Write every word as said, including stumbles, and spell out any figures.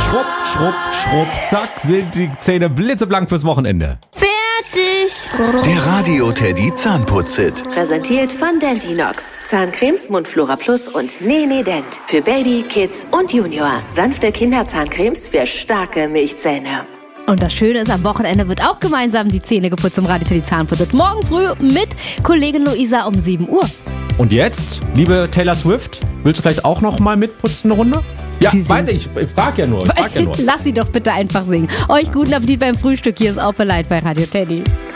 Schrupp, schrupp, schrupp, zack, sind die Zähne blitzeblank fürs Wochenende. Fertig. Der Radio Teddy Zahnputz-Hit. Präsentiert von Dentinox. Zahncremes, Mundflora Plus und Nene Dent. Für Baby, Kids und Junior. Sanfte Kinderzahncremes für starke Milchzähne. Und das Schöne ist, am Wochenende wird auch gemeinsam die Zähne geputzt im Radio Teddy Zahnputz-Hit. Morgen früh mit Kollegin Luisa um sieben Uhr. Und jetzt, liebe Taylor Swift, willst du vielleicht auch noch mal mitputzen eine Runde? Ja, Sie weiß ich, ich frag ja nur, ich frag ja nur. Lass sie doch bitte einfach singen. Euch guten Appetit beim Frühstück. Hier ist Open Light bei Radio Teddy.